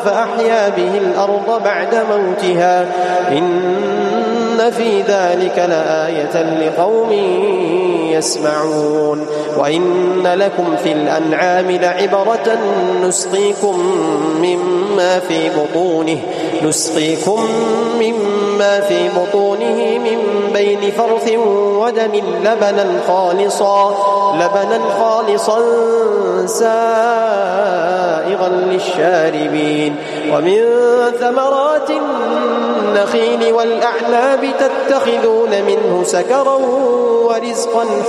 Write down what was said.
فأحيا به الأرض بعد موتها إن في ذلك لآية لقوم يسمعون وإن لكم في الأنعام لعبرة نسقيكم مما في بطونه من بين فرث ودم لبنا خالصا سائغا للشاربين ومن ثمرات النخيل والأعناب تتخذون منه سكرا ورزقا